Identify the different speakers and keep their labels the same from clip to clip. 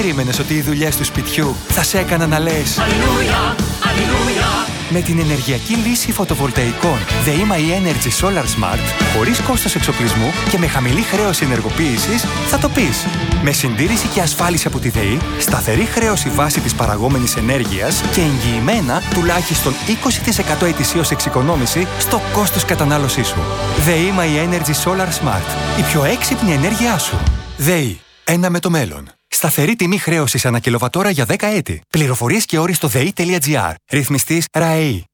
Speaker 1: περίμενες ότι οι δουλειές του σπιτιού θα σε έκαναν να λες Αλληλούια, αλληλούια? Με την ενεργειακή λύση φωτοβολταϊκών ΔΕΗ Energy Solar Smart, χωρίς κόστος εξοπλισμού και με χαμηλή χρέωση ενεργοποίησης, θα το πεις. Με συντήρηση και ασφάλιση από τη ΔΕΗ, σταθερή χρέωση βάση της παραγόμενης ενέργειας και εγγυημένα τουλάχιστον 20% ετησίως εξοικονόμηση στο κόστος κατανάλωσής σου. ΔΕΗ Energy Solar Smart. Η πιο έξυπνη ενέργειά σου. ΔΕΗ. Ένα με το μέλλον. Σταθερή τιμή χρέωσης ανά κιλοβατόρα για 10 έτη. Πληροφορίες και όροι στο ΔΕΗ.gr. Ρυθμιστής ΡΑΕΗ.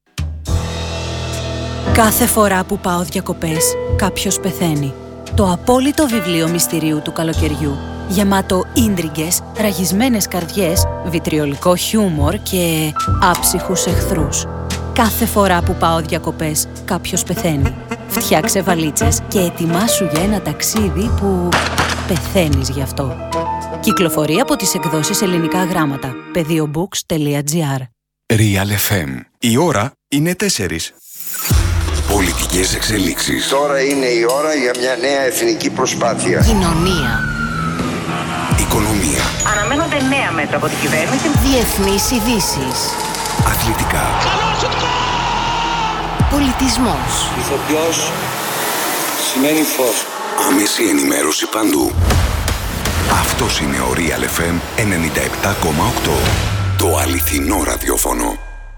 Speaker 2: Κάθε φορά που πάω διακοπές, κάποιος πεθαίνει. Το απόλυτο βιβλίο μυστηρίου του καλοκαιριού. Γεμάτο ίντριγκες, ραγισμένες καρδιές, βιτριολικό χιούμορ και άψυχους εχθρούς. Κάθε φορά που πάω διακοπές, κάποιος πεθαίνει. Φτιάξε βαλίτσες και ετοιμάσου για ένα ταξίδι που πεθαίνεις γι' αυτό. Κυκλοφορεί από τις εκδόσεις Ελληνικά Γράμματα. Πεδίobooks.gr.
Speaker 3: Real FM. Η ώρα είναι 4. Πολιτικές εξελίξεις.
Speaker 4: Τώρα είναι η ώρα για μια νέα εθνική προσπάθεια.
Speaker 2: Κοινωνία.
Speaker 3: Οικονομία.
Speaker 5: Αναμένονται νέα μέτρα από την κυβέρνηση.
Speaker 2: Διεθνείς ειδήσεις.
Speaker 3: Αθλητικά.
Speaker 2: Πολιτισμός.
Speaker 6: Ηθοποιός σημαίνει φως.
Speaker 3: Άμεση ενημέρωση παντού. Αυτός είναι ο Real FM 97,8. Το αληθινό ραδιόφωνο.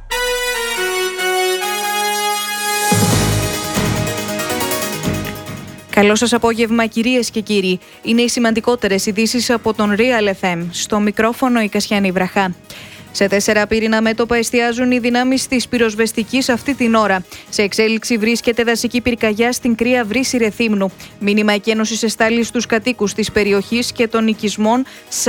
Speaker 7: Καλό σας απόγευμα, κυρίες και κύριοι. Είναι οι σημαντικότερες ειδήσεις από τον Real FM. Στο μικρόφωνο η Κασιάνη Βραχά. Σε 4 πυρήνα μέτωπα εστιάζουν οι δυνάμεις της πυροσβεστικής αυτή την ώρα. Σε εξέλιξη βρίσκεται δασική πυρκαγιά στην Κρύα Βρύση Ρεθύμνου. Μήνυμα εκένωσης εστάλει στους κατοίκους της περιοχής και των οικισμών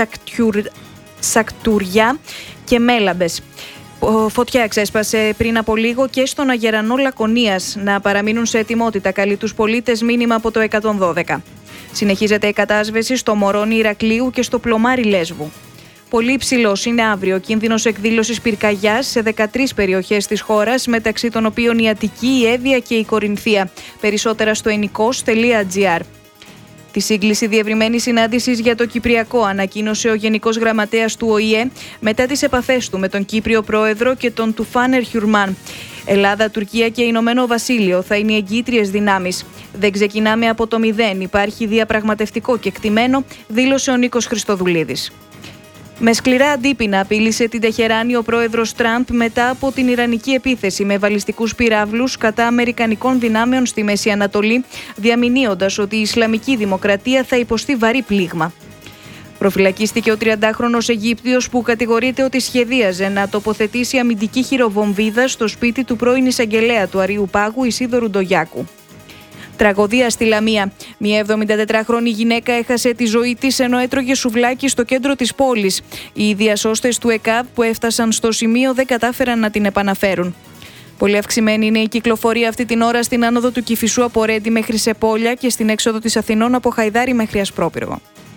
Speaker 7: Σακτουριά και Μέλαμπες. Φωτιά εξέσπασε πριν από λίγο και στον Αγερανό Λακωνίας. Να παραμείνουν σε ετοιμότητα, καλεί τους πολίτες μήνυμα από το 112. Συνεχίζεται η κατάσβεση στο Μωρόνι Ηρακλείου και στο Πλωμάρι Λέσβου. Πολύ υψηλός είναι αύριο ο κίνδυνος εκδήλωσης πυρκαγιάς σε 13 περιοχές της χώρας, μεταξύ των οποίων η Αττική, η Εύβοια και η Κορινθία. Περισσότερα στο ενικός.gr. Τη σύγκληση διευρυμένης συνάντησης για το Κυπριακό ανακοίνωσε ο Γενικός Γραμματέας του ΟΗΕ μετά τις επαφές του με τον Κύπριο Πρόεδρο και τον Τουφάνερ Χιουρμάν. Ελλάδα, Τουρκία και Ηνωμένο Βασίλειο θα είναι οι εγκύτριες δυνάμεις. Δεν ξεκινάμε από το μηδέν. Υπάρχει διαπραγματευτικό κεκτημένο, δήλωσε ο Νίκος Χριστοδουλίδης. Με σκληρά αντίπεινα απείλησε την Τεχεράνη ο πρόεδρος Τραμπ μετά από την ιρανική επίθεση με βαλιστικούς πυράβλους κατά αμερικανικών δυνάμεων στη Μέση Ανατολή, διαμηνύοντας ότι η Ισλαμική Δημοκρατία θα υποστεί βαρύ πλήγμα. Προφυλακίστηκε ο 30χρονος Αιγύπτιος που κατηγορείται ότι σχεδίαζε να τοποθετήσει αμυντική χειροβομβίδα στο σπίτι του πρώην εισαγγελέα του Αρείου Πάγου Ισίδωρου Ντογιάκου. Τραγωδία στη Λαμία. Μια 74χρονη γυναίκα έχασε τη ζωή της ενώ έτρωγε σουβλάκι στο κέντρο της πόλης. Οι διασώστες του ΕΚΑΒ που έφτασαν στο σημείο δεν κατάφεραν να την επαναφέρουν. Πολύ αυξημένη είναι η κυκλοφορία αυτή την ώρα στην άνοδο του Κηφισού από Ρέντι μέχρι Σεπόλια και στην έξοδο της Αθηνών από Χαϊδάρι μέχρι Ασπρόπυργο.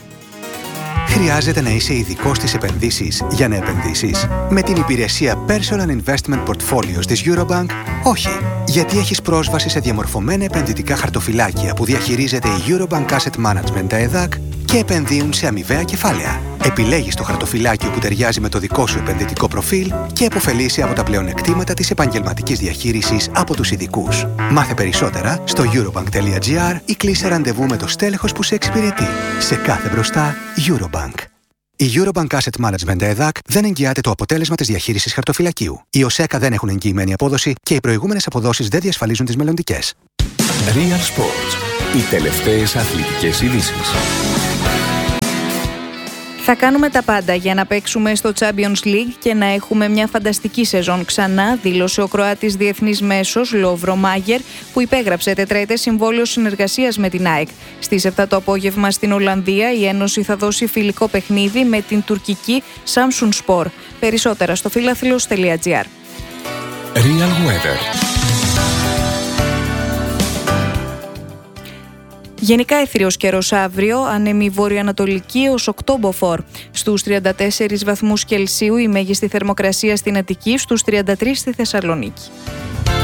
Speaker 8: Χρειάζεται να είσαι ειδικός στις επενδύσεις για να επενδύσεις? Με την υπηρεσία Personal Investment Portfolios της Eurobank, όχι. Γιατί έχεις πρόσβαση σε διαμορφωμένα επενδυτικά χαρτοφυλάκια που διαχειρίζεται η Eurobank Asset Management ΕΔΑΚ και επενδύουν σε αμοιβαία κεφάλαια. Επιλέγεις το χαρτοφυλάκιο που ταιριάζει με το δικό σου επενδυτικό προφίλ και επωφελείσαι από τα πλεονεκτήματα της επαγγελματικής διαχείρισης από τους ειδικούς. Μάθε περισσότερα στο eurobank.gr ή κλείσε ραντεβού με το στέλεχος που σε εξυπηρετεί. Σε κάθε μπροστά, Eurobank. Η Eurobank Asset Management ΕΔΑΚ δεν εγγυάται το αποτέλεσμα της διαχείρισης χαρτοφυλακίου. Οι ΟΣΕΚΑ δεν έχουν εγγυημένη απόδοση και οι προηγούμενες αποδόσεις δεν διασφαλίζουν τις μελλοντικές.
Speaker 3: Real Sports. Οι τελευταίες αθλητικές ειδήσεις.
Speaker 7: Θα κάνουμε τα πάντα για να παίξουμε στο Champions League και να έχουμε μια φανταστική σεζόν ξανά, δήλωσε ο Κροάτης διεθνής μέσος Λόβρο Μάγερ, που υπέγραψε τετραετές συμβόλαιο συνεργασίας με την ΑΕΚ. Στις 7 το απόγευμα στην Ολλανδία η Ένωση θα δώσει φιλικό παιχνίδι με την τουρκική Samsunspor. Περισσότερα στο φιλαθλος.gr.
Speaker 3: Real Weather.
Speaker 7: Γενικά έθριος καιρός αύριο, άνεμη βορειοανατολική ως 8 μποφόρ. Στους 34 βαθμούς Κελσίου η μέγιστη θερμοκρασία στην Αττική, στους 33 στη Θεσσαλονίκη.